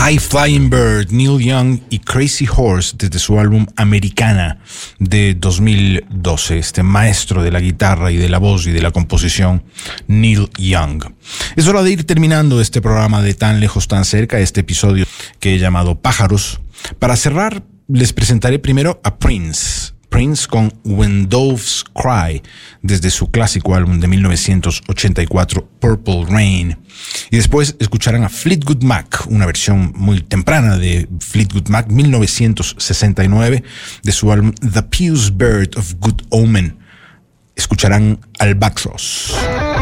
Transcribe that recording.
High Flying Bird, Neil Young y Crazy Horse desde su álbum Americana de 2012. Este maestro de la guitarra y de la voz y de la composición, Neil Young. Es hora de ir terminando este programa de Tan Lejos, Tan Cerca, este episodio que he llamado Pájaros. Para cerrar, les presentaré primero a Prince con When Doves Cry, desde su clásico álbum de 1984, Purple Rain. Y después escucharán a Fleetwood Mac, una versión muy temprana de Fleetwood Mac, 1969, de su álbum The Pious Bird of Good Omen. Escucharán Albatross.